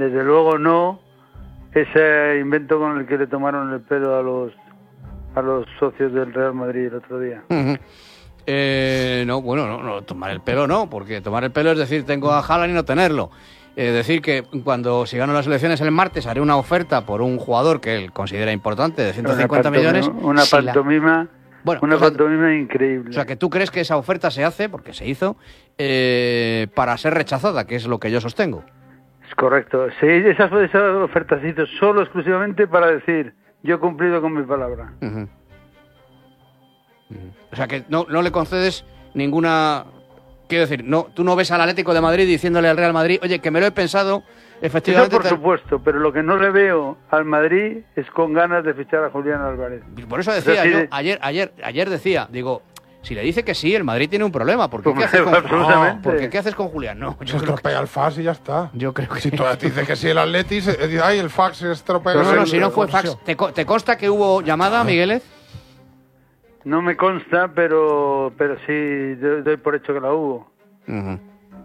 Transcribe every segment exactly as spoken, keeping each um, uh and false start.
desde luego no ese invento con el que le tomaron el pelo a los a los socios del Real Madrid el otro día. Uh-huh. Eh, no, bueno, no, no, tomar el pelo no, porque tomar el pelo es decir, tengo a Haaland y no tenerlo. Es eh, decir, que cuando si gano las elecciones el martes haré una oferta por un jugador que él considera importante de ciento cincuenta una millones. Una si pantomima, la... bueno, una o sea, pantomima increíble. O sea, que tú crees que esa oferta se hace, porque se hizo, eh, para ser rechazada, que es lo que yo sostengo. Es correcto. Sí, esas, esas ofertas se hizo solo, exclusivamente para decir, yo he cumplido con mi palabra. Uh-huh. Uh-huh. O sea, que no, no le concedes ninguna... Quiero decir, no, tú no ves al Atlético de Madrid diciéndole al Real Madrid, oye, que me lo he pensado, efectivamente... Eso por supuesto, pero lo que no le veo al Madrid es con ganas de fichar a Julián Álvarez. Por eso decía, o sea, yo, de... ayer, ayer, ayer decía, digo, si le dice que sí, el Madrid tiene un problema, ¿por qué, ¿qué, haces, con... no, porque, ¿qué haces con Julián? No, yo se estropea que... el fax y ya está. Yo creo que... Si tú dices que sí el Atleti, ay, el fax se estropea... No, no, no, si no fue fax, ¿te, ¿te consta que hubo llamada, Migueles? No me consta, pero, pero sí, doy por hecho que la hubo. Uh-huh.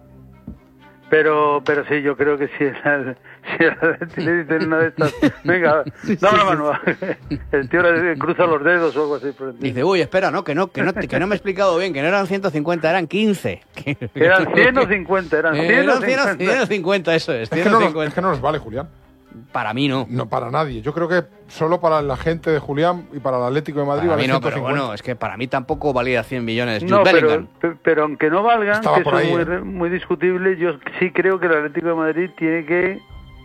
Pero pero sí, yo creo que si, el, si el, le dicen una de estas, venga, dame la mano, el tío le cruza los dedos o algo así. Por el dice, uy, espera, no que, no, que no, que no me he explicado bien, que no eran ciento cincuenta, eran quince. Eran ciento cincuenta, eran ciento cincuenta. ciento cincuenta, eso es. Es que, no nos, es que no nos vale, Julián. Para mí no. No, para nadie. Yo creo que solo para la gente de Julián y para el Atlético de Madrid para vale mí no, ciento cincuenta. Pero bueno, es que para mí tampoco valía cien millones. No, pero, pero aunque no valgan, Estaba que eso ahí, es muy, ¿eh? muy discutible, yo sí creo que el Atlético de Madrid tiene que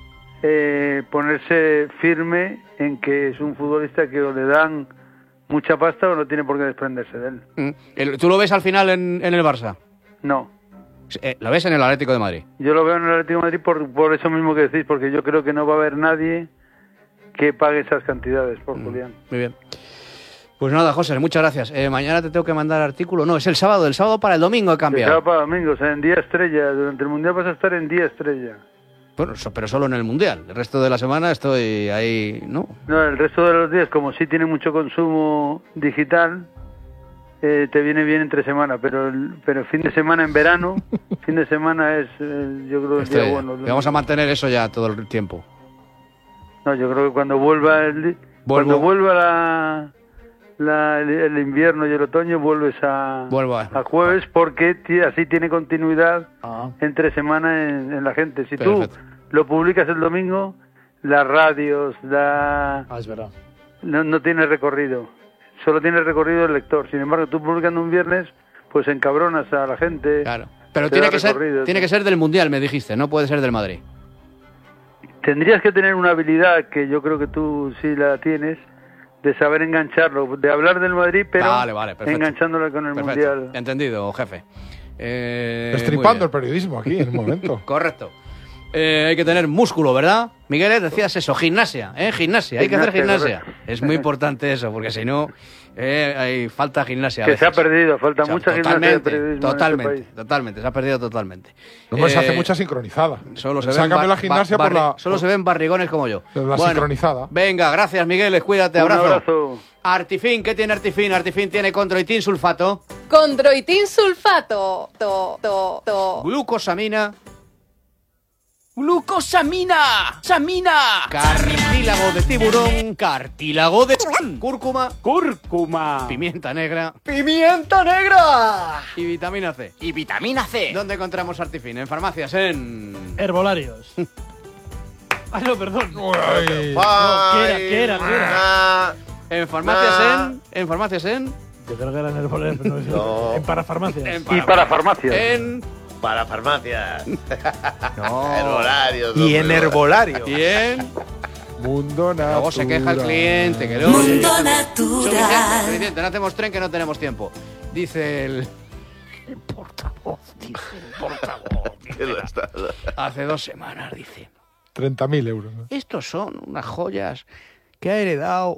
eh, ponerse firme en que es un futbolista que o le dan mucha pasta o no tiene por qué desprenderse de él. ¿Tú lo ves al final en, en el Barça? No. Eh, ¿Lo ves en el Atlético de Madrid? Yo lo veo en el Atlético de Madrid por, por eso mismo que decís, porque yo creo que no va a haber nadie que pague esas cantidades por mm, Julián. Muy bien. Pues nada, José, muchas gracias. Eh, mañana te tengo que mandar artículo. No, es el sábado. El sábado para el domingo he cambiado. El sábado para el domingo, o sea, en día estrella. Durante el Mundial vas a estar en día estrella. Bueno, pero solo en el Mundial. El resto de la semana estoy ahí, ¿no? No, el resto de los días, como sí tiene mucho consumo digital... Eh, te viene bien entre semana, pero el, pero fin de semana en verano, fin de semana es, eh, yo creo, el este, día bueno. Vamos a mantener eso ya todo el tiempo. No, yo creo que cuando vuelva el, cuando vuelva la, la, el, el invierno y el otoño, vuelves a, a... a jueves, porque t- así tiene continuidad ah. entre semana en, en la gente. Si Perfecto. tú lo publicas el domingo, las radios, la... Ah, es verdad. No, no tiene recorrido. Solo tiene recorrido el lector. Sin embargo, tú publicando un viernes, pues encabronas a la gente. Claro. Pero tiene que ser, tiene que ser del Mundial, me dijiste, no puede ser del Madrid. Tendrías que tener una habilidad, que yo creo que tú sí la tienes, de saber engancharlo, de hablar del Madrid, pero vale, vale, enganchándolo con el perfecto. Mundial. Entendido, jefe. Eh, Destripando el periodismo aquí en el momento. Correcto. Eh, hay que tener músculo, ¿verdad? Miguel, decías eso, gimnasia, ¿eh? Gimnasia, hay gimnasia, que hacer gimnasia. Correcto. Es muy importante eso, porque si no, eh, hay falta gimnasia. Que se ha perdido, falta o sea, mucha totalmente, gimnasia de periodismo Totalmente, en este totalmente, se ha perdido totalmente. No, pues eh, se hace mucha sincronizada. Solo se, se ven bar, la gimnasia bar, por la, solo por, se ven barrigones como yo. La bueno, sincronizada. Venga, gracias, Miguel, cuídate, abrazo. Un abrazo. Artifin, ¿qué tiene Artifin? Artifin tiene condroitin sulfato. Condroitin sulfato. To, to, to. Glucosamina. ¡Glucosamina! ¡Samina! Cartílago de tiburón, cartílago de tiburón. Cúrcuma. Cúrcuma. Pimienta negra. ¡Pimienta negra! Y vitamina C. Y vitamina C. ¿Dónde encontramos Artifin? En farmacias, en... Herbolarios. Ay, no, perdón. Uy. No, ¿qué era? ¿Qué era? ¿Qué era? En farmacias, en... En farmacias, en... Yo creo que era en herbolarios, pero no, no. En parafarmacias. En para, y para farmacias. En... Para farmacias. No. Herbolarios. Y en herbolario. Y en... Mundo Natural. Luego se queja el cliente. Que luego... Mundo Natural. Suficiente, suficiente, no hacemos tren que no tenemos tiempo. Dice el... El portavoz, dice el portavoz. Dice, hace dos semanas, dice. treinta mil euros. ¿no? Estos son unas joyas que ha heredado.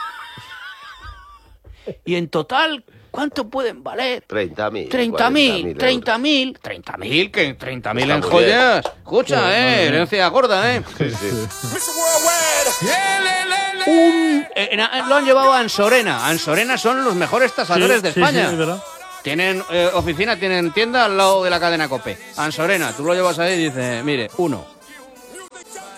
Y en total, ¿cuánto pueden valer? treinta mil. treinta mil, treinta mil. treinta mil, ¿qué? treinta mil en joyas. Escucha, sí, eh, herencia gorda, eh. Sí, sí. Un, eh, lo han llevado a Ansorena. Ansorena son los mejores tasadores sí, de sí, España. Sí, es verdad. Tienen eh, oficina, tienen tienda al lado de la cadena COPE. Ansorena, tú lo llevas ahí y dices, mire, uno.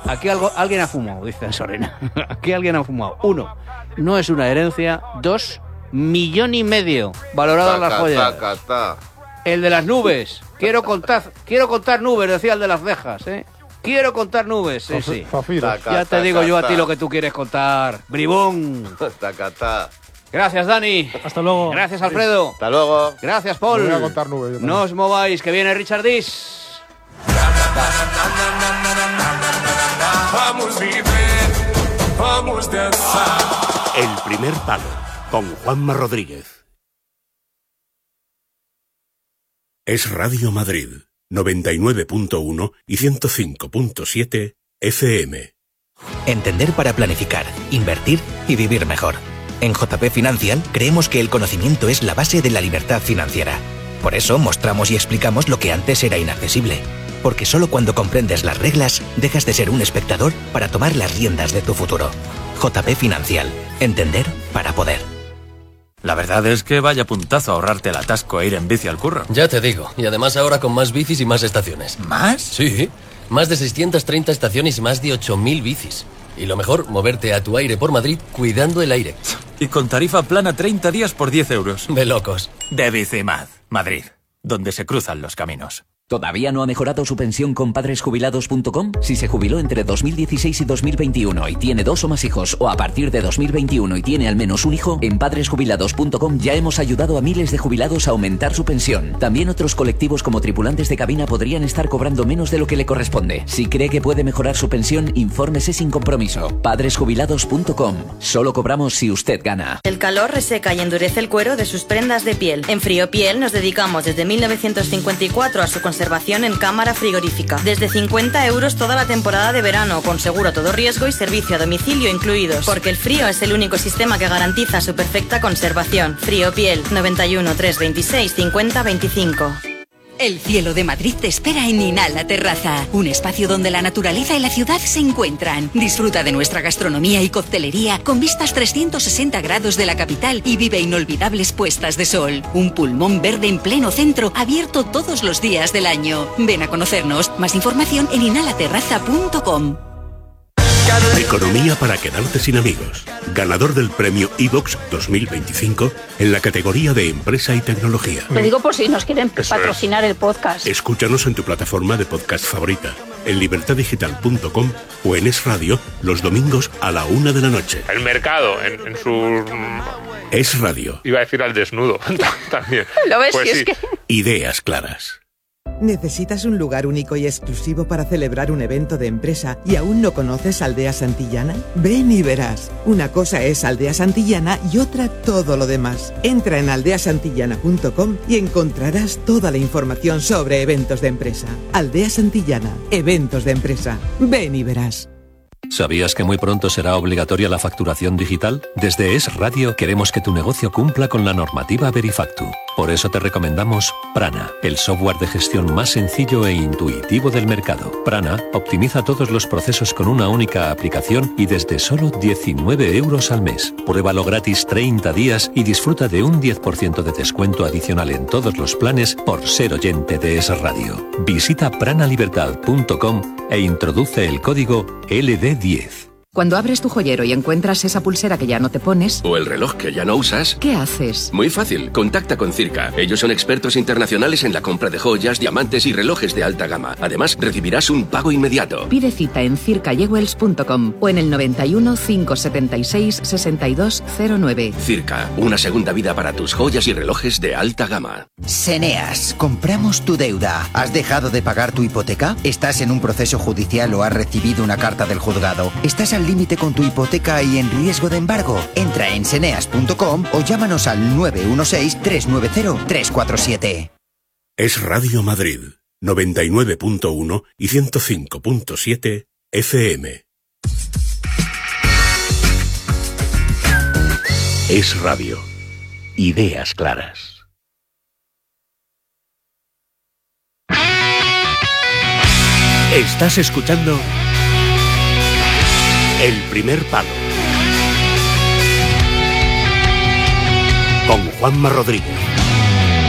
aquí algo, alguien ha fumado, dice Sorena. Aquí alguien ha fumado. Uno, no es una herencia. Dos, millón y medio valoradas las joyas. Taca, taca. El de las nubes. Quiero contar, quiero contar nubes, decía el de las cejas, ¿eh? Quiero contar nubes, sí, sí. Taca, ya te taca, digo yo a ti taca. lo que tú quieres contar. Bribón. Taca, taca. Gracias, Dani. Hasta luego. Gracias, Alfredo. Hasta luego. Gracias, Paul. Me voy a contar nubes, yo también. No os mováis, que viene Richard Dis. Vamos vivir, vamos danzar. El primer palo, con Juanma Rodríguez. Es Radio Madrid, noventa y nueve punto uno y ciento cinco punto siete F M. Entender para planificar, invertir y vivir mejor. En J P Financial creemos que el conocimiento es la base de la libertad financiera. Por eso mostramos y explicamos lo que antes era inaccesible. Porque solo cuando comprendes las reglas, dejas de ser un espectador para tomar las riendas de tu futuro. J P Financial. Entender para poder. La verdad es que vaya puntazo ahorrarte el atasco e ir en bici al curro. Ya te digo, y además ahora con más bicis y más estaciones. ¿Más? Sí, más de seiscientas treinta estaciones y más de ocho mil bicis. Y lo mejor, moverte a tu aire por Madrid cuidando el aire. Y con tarifa plana treinta días por diez euros. De locos. De Bicimad, Madrid, donde se cruzan los caminos. ¿Todavía no ha mejorado su pensión con padres jubilados punto com? Si se jubiló entre dos mil dieciséis y dos mil veintiuno y tiene dos o más hijos, o a partir de dos mil veintiuno y tiene al menos un hijo, en padres jubilados punto com ya hemos ayudado a miles de jubilados a aumentar su pensión. También otros colectivos como tripulantes de cabina podrían estar cobrando menos de lo que le corresponde. Si cree que puede mejorar su pensión, infórmese sin compromiso. padres jubilados punto com. Solo cobramos si usted gana. El calor reseca y endurece el cuero de sus prendas de piel. En Frío Piel nos dedicamos desde mil novecientos cincuenta y cuatro a su conservación en cámara frigorífica. Desde cincuenta euros toda la temporada de verano, con seguro a todo riesgo y servicio a domicilio incluidos. Porque el frío es el único sistema que garantiza su perfecta conservación. Frío Piel, noventa y uno, trescientos veintiséis, cincuenta veinticinco. El cielo de Madrid te espera en Inala Terraza, un espacio donde la naturaleza y la ciudad se encuentran. Disfruta de nuestra gastronomía y coctelería con vistas trescientos sesenta grados de la capital y vive inolvidables puestas de sol. Un pulmón verde en pleno centro, abierto todos los días del año. Ven a conocernos. Más información en inalaterraza punto com. Economía para quedarte sin amigos. Ganador del premio iVox dos mil veinticinco en la categoría de empresa y tecnología. Lo digo por si nos quieren Eso patrocinar es. el podcast. Escúchanos en tu plataforma de podcast favorita, en libertad digital punto com o en Es Radio los domingos a la una de la noche. El mercado, en, en su... Es Radio. Iba a decir al desnudo también. ¿Lo ves? Pues Si sí. es que... Ideas claras. ¿Necesitas un lugar único y exclusivo para celebrar un evento de empresa y aún no conoces Aldea Santillana? Ven y verás. Una cosa es Aldea Santillana y otra todo lo demás. Entra en aldea santillana punto com y encontrarás toda la información sobre eventos de empresa. Aldea Santillana, eventos de empresa. Ven y verás. ¿Sabías que muy pronto será obligatoria la facturación digital? Desde Es Radio queremos que tu negocio cumpla con la normativa Verifactu. Por eso te recomendamos Prana, el software de gestión más sencillo e intuitivo del mercado. Prana optimiza todos los procesos con una única aplicación y desde solo diecinueve euros al mes. Pruébalo gratis treinta días y disfruta de un diez por ciento de descuento adicional en todos los planes por ser oyente de Es Radio. Visita prana libertad punto com e introduce el código L D diez. Cuando abres tu joyero y encuentras esa pulsera que ya no te pones... ¿O el reloj que ya no usas? ¿Qué haces? Muy fácil, contacta con Circa. Ellos son expertos internacionales en la compra de joyas, diamantes y relojes de alta gama. Además, recibirás un pago inmediato. Pide cita en circa jewels punto com o en el noventa y uno, cinco setenta y seis, sesenta y dos cero nueve. Circa, una segunda vida para tus joyas y relojes de alta gama. Seneas, compramos tu deuda. ¿Has dejado de pagar tu hipoteca? ¿Estás en un proceso judicial o has recibido una carta del juzgado? ¿Estás al límite con tu hipoteca y en riesgo de embargo? Entra en seneas punto com o llámanos al nueve uno seis, tres nueve cero, tres cuatro siete. Es Radio Madrid, noventa y nueve punto uno y ciento cinco punto siete F M. Es Radio. Ideas claras. Estás escuchando El Primer Palo con Juanma Rodríguez.